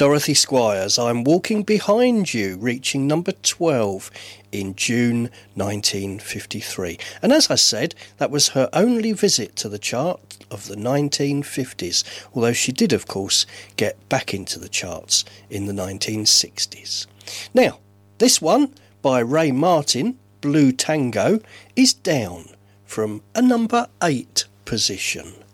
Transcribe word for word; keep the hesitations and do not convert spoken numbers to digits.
Dorothy Squires, I'm Walking Behind You, reaching number twelve in June nineteen fifty-three. And as I said, that was her only visit to the chart of the nineteen fifties, although she did, of course, get back into the charts in the nineteen sixties. Now, this one by Ray Martin, Blue Tango, is down from a number eight position.